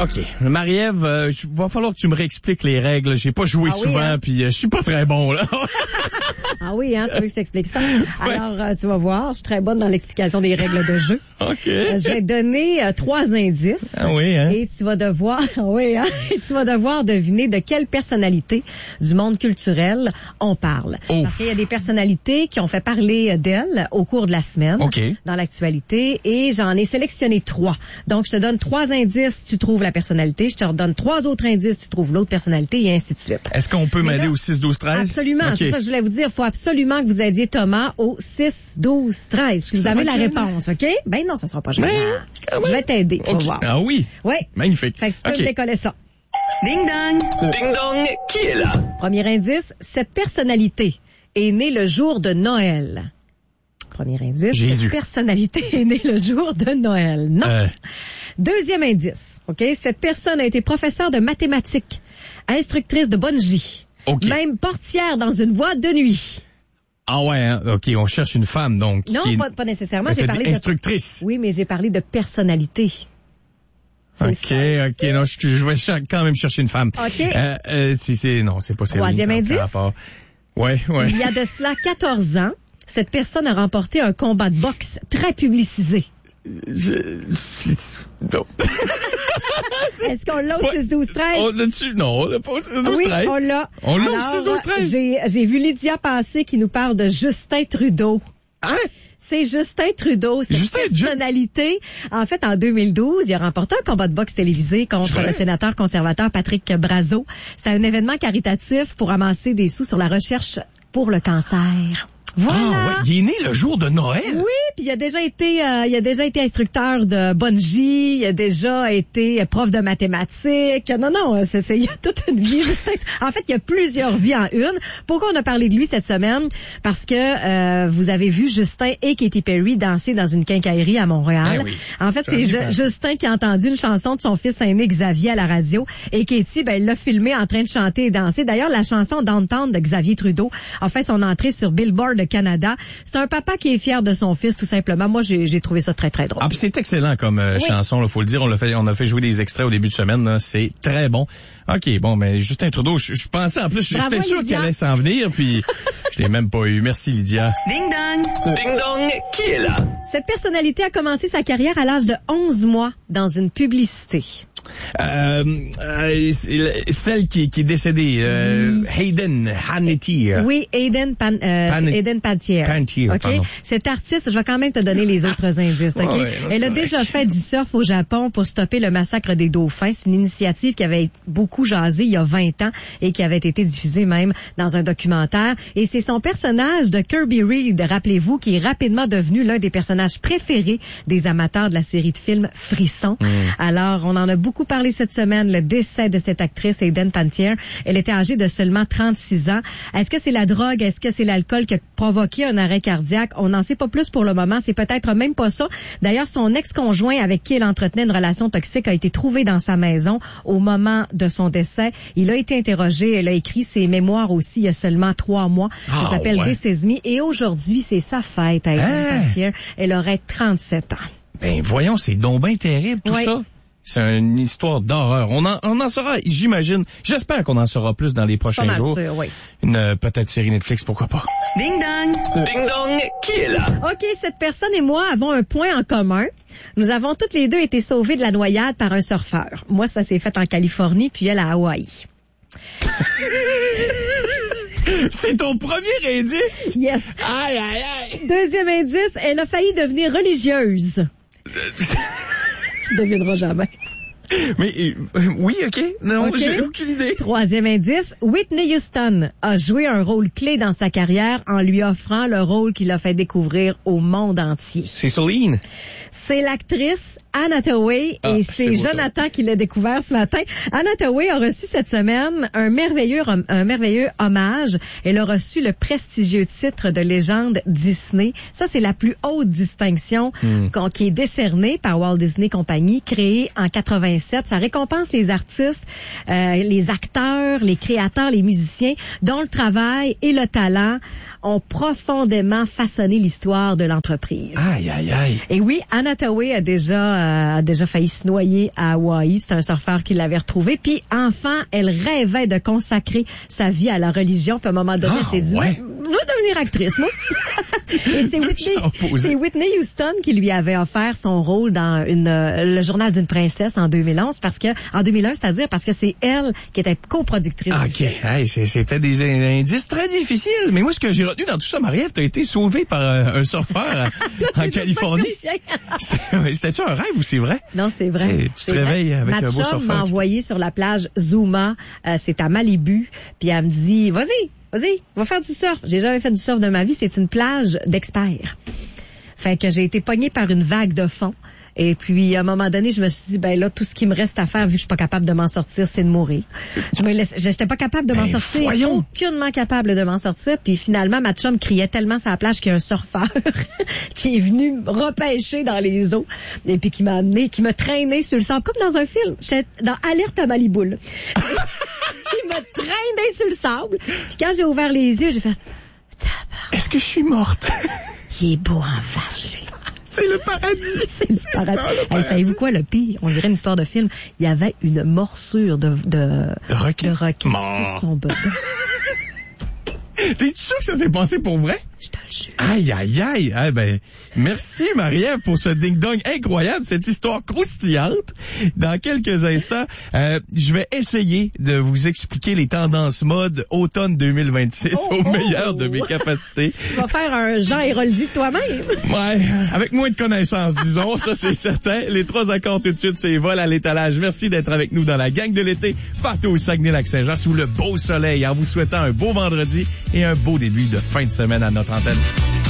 OK. Marie-Ève, va falloir que tu me réexpliques les règles. J'ai pas joué souvent, hein? Puis je suis pas très bon, là. Ah oui, hein, tu veux que je t'explique ça? Alors, tu vas voir, je suis très bonne dans l'explication des règles de jeu. OK. Je vais te donner 3 indices. Ah oui, hein? Et tu vas devoir, deviner de quelle personnalité du monde culturel on parle. Parce qu'il y a des personnalités qui ont fait parler d'elles au cours de la semaine. Dans l'actualité. Et j'en ai sélectionné 3. Donc, je te donne 3 indices, tu trouves la personnalité. Je te redonne 3 autres indices, tu trouves l'autre personnalité et ainsi de suite. Est-ce qu'on peut m'aider au 6-12-13? Absolument. C'est ça que je voulais vous dire. Il faut absolument que vous aidiez Thomas au 6-12-13. Si vous avez la réponse, OK? Ben non, ça sera pas gênant. Je vais t'aider. Tu vas voir. Ah oui? Oui. Magnifique. Fait que tu peux me décoller ça. Ding dong! Ding dong, qui est là? Premier indice, cette personnalité est née le jour de Noël. Premier indice, Jésus. Cette personnalité est née le jour de Noël. Non. Deuxième indice, OK? Cette personne a été professeure de mathématiques, instructrice de bungee, même portière dans une boîte de nuit. Ah ouais, hein? OK, on cherche une femme, donc. Non, pas nécessairement. J'ai parlé instructrice. Oui, mais j'ai parlé de personnalité. OK. Non, je vais quand même chercher une femme. OK. Non, c'est pas Céline. Troisième indice. Ouais. Il y a de cela 14 ans, cette personne a remporté un combat de boxe très publicisé. Non. Est-ce qu'on l'a au 6-12-13? On l'a dessus? Non, on l'a pas au 6-12-13. Oui, on l'a. On l'a au 6-12-13. J'ai vu Lydia passer qui nous parle de Justin Trudeau. Hein? C'est Justin Trudeau, cette personnalité. En fait, en 2012, il a remporté un combat de boxe télévisé contre le sénateur conservateur Patrick Brazeau. C'est un événement caritatif pour amasser des sous sur la recherche pour le cancer. Voilà. Ah ouais, il est né le jour de Noël. Oui, puis il a déjà été instructeur de bungee, il a déjà été prof de mathématiques. Non, il y a toute une vie. En fait, il y a plusieurs vies en une. Pourquoi on a parlé de lui cette semaine? Parce que vous avez vu Justin et Katy Perry danser dans une quincaillerie à Montréal. Oui. En fait, c'est Justin qui a entendu une chanson de son fils aîné Xavier à la radio et Katy, elle l'a filmé en train de chanter et danser. D'ailleurs, la chanson Downtown de Xavier Trudeau a fait son entrée sur Billboard Canada. C'est un papa qui est fier de son fils, tout simplement. Moi, j'ai trouvé ça très, très drôle. Ah, puis c'est excellent comme chanson, là, faut le dire. On a fait jouer des extraits au début de semaine, là. C'est très bon. OK, bon, mais Justin Trudeau, je pensais en plus, j'étais sûr qu'il allait s'en venir, puis je l'ai même pas eu. Merci, Lydia. Ding dong! Ding dong, qui est là? Cette personnalité a commencé sa carrière à l'âge de 11 mois dans une publicité. Celle qui est décédée, Hayden Hannity. Oui, Hayden Panettiere. OK? Pardon. Cette artiste, je vais quand même te donner les autres indices, OK? Elle a déjà fait du surf au Japon pour stopper le massacre des dauphins. C'est une initiative qui avait beaucoup jasé il y a 20 ans et qui avait été diffusée même dans un documentaire. Et c'est son personnage de Kirby Reed, rappelez-vous, qui est rapidement devenu l'un des personnages préférés des amateurs de la série de films Frisson. Alors, on en a beaucoup parlé cette semaine, le décès de cette actrice, Hayden Panettiere. Elle était âgée de seulement 36 ans. Est-ce que c'est la drogue? Est-ce que c'est l'alcool qui a provoqué un arrêt cardiaque? On n'en sait pas plus pour le moment. C'est peut-être même pas ça. D'ailleurs, son ex-conjoint avec qui elle entretenait une relation toxique a été trouvé dans sa maison au moment de son décès. Il a été interrogé. Elle a écrit ses mémoires aussi il y a seulement 3 mois. Ça s'appelle This Is Me. Et aujourd'hui, c'est sa fête à Hayden Panettiere. Elle aurait 37 ans. Ben, voyons, c'est donc bien terrible, tout ça. C'est une histoire d'horreur. On en saura, j'imagine. J'espère qu'on en saura plus dans les prochains jours. Sûr, oui. Une peut-être série Netflix, pourquoi pas. Ding dong! Ding dong, qui est là? OK, cette personne et moi avons un point en commun. Nous avons toutes les deux été sauvés de la noyade par un surfeur. Moi, ça s'est fait en Californie, puis elle à Hawaï. C'est ton premier indice? Yes. Aïe, aïe, aïe. Deuxième indice, elle a failli devenir religieuse. Tu devineras jamais. Mais oui, OK. Non, j'ai aucune idée. Troisième indice, Whitney Houston a joué un rôle clé dans sa carrière en lui offrant le rôle qui l'a fait découvrir au monde entier. C'est Céline. C'est l'actrice Anne Hathaway et c'est Jonathan qui l'a découvert ce matin. Anne Hathaway a reçu cette semaine un merveilleux hommage. Elle a reçu le prestigieux titre de légende Disney. Ça, c'est la plus haute distinction qui est décernée par Walt Disney Company, créée en 85. 2007. Ça récompense les artistes, les acteurs, les créateurs, les musiciens dont le travail et le talent ont profondément façonné l'histoire de l'entreprise. Aïe, aïe, aïe. Et oui, Anna Hathaway a déjà failli se noyer à Hawaï. C'est un surfeur qui l'avait retrouvé. Puis, enfant, elle rêvait de consacrer sa vie à la religion. Puis, à un moment donné, elle s'est dit, ouais. je veux devenir actrice, moi. Et c'est Whitney Houston qui lui avait offert son rôle dans le journal d'une princesse en 2011 en 2001, c'est-à-dire parce que c'est elle qui était coproductrice. OK. Hey, c'était des indices très difficiles. Mais moi, ce que j'ai retenu dans tout ça, Marie-Ève, t'as été sauvée par un surfeur en Californie. C'était-tu un rêve ou c'est vrai? Non, c'est vrai. Tu te réveilles avec un beau surfeur. Ma chum m'a envoyé sur la plage Zuma. C'est à Malibu. Puis elle me dit, vas-y, va faire du surf. J'ai jamais fait du surf de ma vie. C'est une plage d'experts. Fait que j'ai été pognée par une vague de fond. Et puis, à un moment donné, je me suis dit, ben là, tout ce qui me reste à faire, vu que je suis pas capable de m'en sortir, c'est de mourir. J'étais pas capable de m'en sortir. Voyons. Aucunement capable de m'en sortir. Puis finalement, ma chum criait tellement sur la plage qu'il y a un surfeur qui est venu me repêcher dans les eaux. Et puis qui m'a traîné sur le sable, comme dans un film. J'étais dans Alerte à Malibu. Il m'a traîné sur le sable. Puis quand j'ai ouvert les yeux, j'ai fait, est-ce que je suis morte? Il est beau en face, lui. C'est le paradis. C'est le paradis. Hey, savez-vous quoi, le pire? On dirait une histoire de film. Il y avait une morsure de requin sur son bedon. T'es sûr que ça s'est passé pour vrai? Je te le jure. Aïe, aïe, aïe. Ah, ben, merci, Marie-Ève, pour ce ding-dong incroyable, cette histoire croustillante. Dans quelques instants, je vais essayer de vous expliquer les tendances mode automne 2026 au meilleur de mes capacités. Tu vas faire un Jean Héroldi de toi-même. Ouais, avec moins de connaissances, disons, ça c'est certain. Les 3 accords tout de suite, c'est vol à l'étalage. Merci d'être avec nous dans la gang de l'été, partout au Saguenay-Lac-Saint-Jean, sous le beau soleil, en vous souhaitant un beau vendredi et un beau début de fin de semaine à notre antenne.